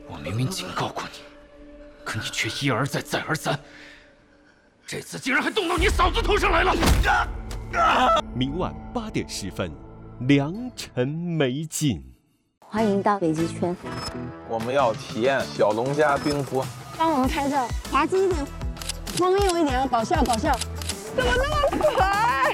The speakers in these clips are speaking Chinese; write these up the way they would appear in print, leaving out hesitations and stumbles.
我明明警告过你，可你却一而再再而三，这次竟然还动到你嫂子头上来了！ 明晚8点10分，良辰美景。 欢迎到北极圈， 我们要体验小龙虾冰敷。 帮我们拍照，滑稽一点，荒谬一点，搞笑搞笑。怎么那么可爱？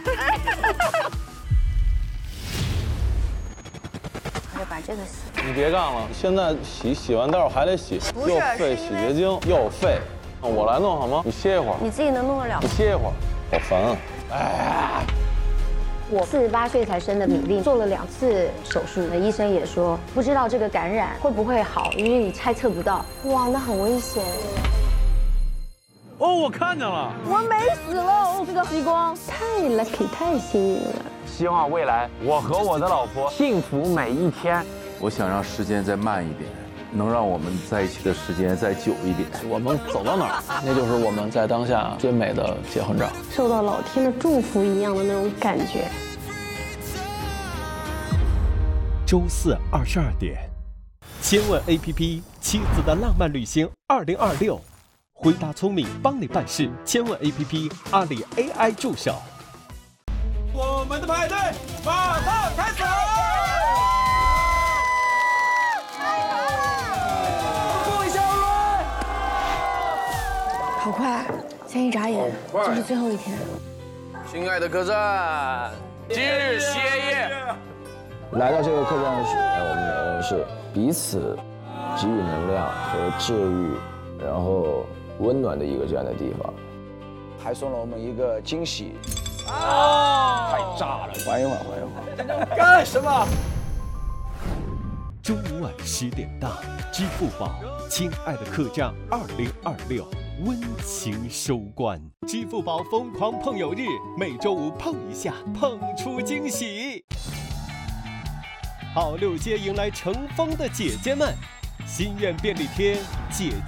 我就把这个洗。 你别干了，现在洗完道还得洗，又费洗洁精又费，我来弄好吗？你歇一会儿。 你自己能弄得了？ 你歇一会儿，好烦啊！哎。 我48岁才生的米粒，做了2次手术，医生也说不知道这个感染会不会好，因为你猜测不到。哇，那很危险。 哦，我看见了， 我没死了，哦，这个激光太 lucky， 太幸运了。 希望未来我和我的老婆幸福每一天。 我想让时间再慢一点，能让我们在一起的时间再久一点。 我们走到哪儿，那就是我们在当下最美的结婚照， 受到老天的祝福一样的那种感觉。 周4 22点，千问 APP 妻子的浪漫旅行2026，回答聪明帮你办事。千问 APP 阿里 AI 助手。 我们的派对马上开始。 好快，现在一眨眼就是最后一天。 亲爱的客栈，今日歇业。 来到这个客栈，我们每个人是彼此给予能量和治愈，然后温暖的一个这样的地方，还送了我们一个惊喜。太炸了！缓一缓，缓一缓。 干什么？ 周5晚10点档，支付宝《亲爱的客栈2026》温情收官。支付宝疯狂碰友日，每周5碰一下，碰出惊喜。好6街迎来乘风的姐姐们，心愿便利贴姐。